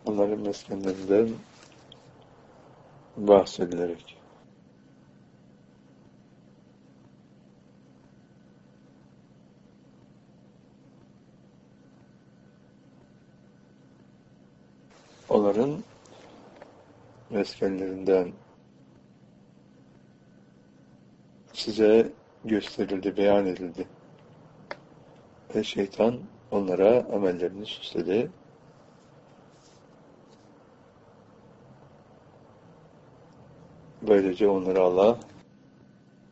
onların meskenlerinden bahsedilerek. Onların meskenlerinden size gösterildi, beyan edildi. Ve şeytan onlara amellerini süsledi. Böylece onları Allah